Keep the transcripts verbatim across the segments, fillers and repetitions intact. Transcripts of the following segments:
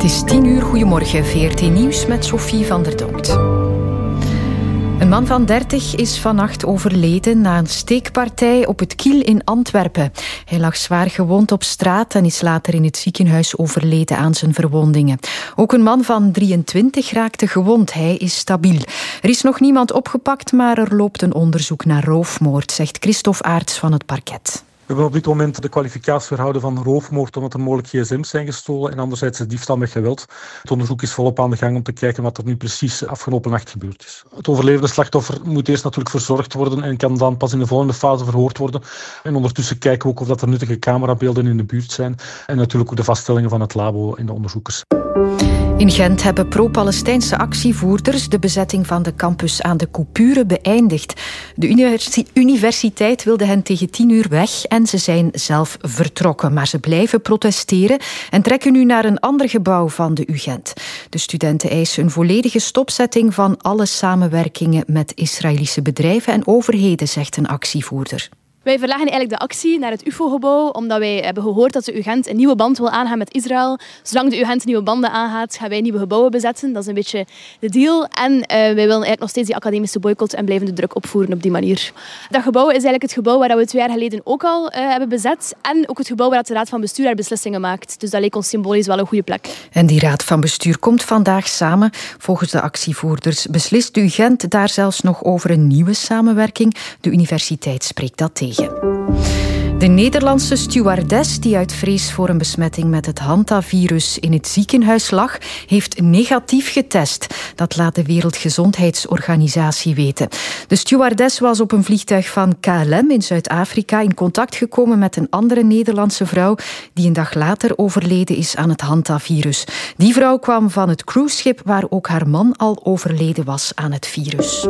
Het is tien uur, goedemorgen, V R T Nieuws met Sophie van der Donkt. Een man van dertig is vannacht overleden na een steekpartij op het Kiel in Antwerpen. Hij lag zwaar gewond op straat en is later in het ziekenhuis overleden aan zijn verwondingen. Ook een man van drieëntwintig raakte gewond. Hij is stabiel. Er is nog niemand opgepakt, maar er loopt een onderzoek naar roofmoord, zegt Christophe Aerts van het parket. We hebben op dit moment de kwalificatie verhouden van roofmoord omdat er mogelijk gsm's zijn gestolen en anderzijds de diefstal met geweld. Het onderzoek is volop aan de gang om te kijken wat er nu precies afgelopen nacht gebeurd is. Het overlevende slachtoffer moet eerst natuurlijk verzorgd worden en kan dan pas in de volgende fase verhoord worden. En ondertussen kijken we ook of dat er nuttige camerabeelden in de buurt zijn en natuurlijk ook de vaststellingen van het labo en de onderzoekers. In Gent hebben pro-Palestijnse actievoerders de bezetting van de campus aan de Coupure beëindigd. De universi- universiteit wilde hen tegen tien uur weg en ze zijn zelf vertrokken. Maar ze blijven protesteren en trekken nu naar een ander gebouw van de U Gent. De studenten eisen een volledige stopzetting van alle samenwerkingen met Israëlische bedrijven en overheden, zegt een actievoerder. Wij verleggen eigenlijk de actie naar het U F O-gebouw, omdat wij hebben gehoord dat de U Gent een nieuwe band wil aangaan met Israël. Zolang de U Gent nieuwe banden aangaat, gaan wij nieuwe gebouwen bezetten. Dat is een beetje de deal. En uh, wij willen eigenlijk nog steeds die academische boycott en blijven de druk opvoeren op die manier. Dat gebouw is eigenlijk het gebouw waar we twee jaar geleden ook al uh, hebben bezet. En ook het gebouw waar de Raad van Bestuur haar beslissingen maakt. Dus dat leek ons symbolisch wel een goede plek. En die Raad van Bestuur komt vandaag samen. Volgens de actievoerders beslist de U Gent daar zelfs nog over een nieuwe samenwerking. De universiteit spreekt dat tegen. De Nederlandse stewardess die uit vrees voor een besmetting met het hantavirus in het ziekenhuis lag, heeft negatief getest. Dat laat de Wereldgezondheidsorganisatie weten. De stewardess was op een vliegtuig van K L M in Zuid-Afrika in contact gekomen met een andere Nederlandse vrouw die een dag later overleden is aan het hantavirus. Die vrouw kwam van het cruiseschip waar ook haar man al overleden was aan het virus.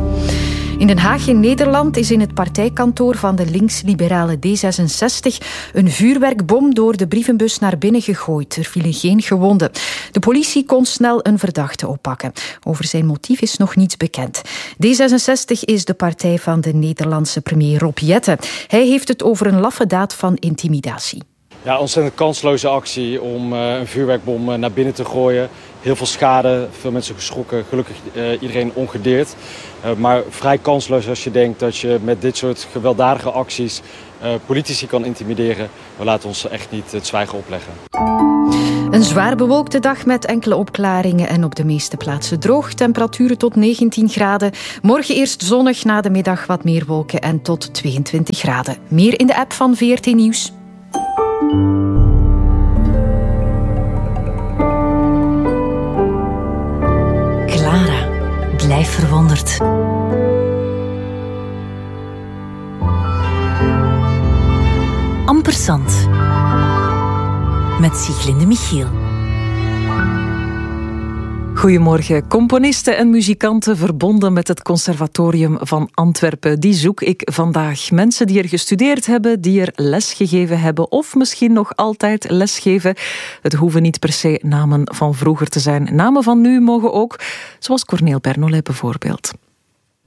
In Den Haag in Nederland is in het partijkantoor van de links-liberale D zesenzestig een vuurwerkbom door de brievenbus naar binnen gegooid. Er vielen geen gewonden. De politie kon snel een verdachte oppakken. Over zijn motief is nog niets bekend. D zesenzestig is de partij van de Nederlandse premier Rob Jetten. Hij heeft het over een laffe daad van intimidatie. Ja, ontzettend kansloze actie om uh, een vuurwerkbom uh, naar binnen te gooien. Heel veel schade, veel mensen geschrokken, gelukkig uh, iedereen ongedeerd. Uh, maar vrij kansloos als je denkt dat je met dit soort gewelddadige acties uh, politici kan intimideren. We laten ons echt niet het zwijgen opleggen. Een zwaar bewolkte dag met enkele opklaringen en op de meeste plaatsen droog. Temperaturen tot negentien graden. Morgen eerst zonnig, na de middag wat meer wolken en tot tweeëntwintig graden. Meer in de app van V R T Nieuws. Clara, blijf verwonderd. Ampersand. Met Sieglinde Michiel. Goedemorgen. Componisten en muzikanten verbonden met het Conservatorium van Antwerpen. Die zoek ik vandaag. Mensen die er gestudeerd hebben, die er les gegeven hebben of misschien nog altijd lesgeven. Het hoeven niet per se namen van vroeger te zijn. Namen van nu mogen ook, zoals Corneel Bernolet bijvoorbeeld.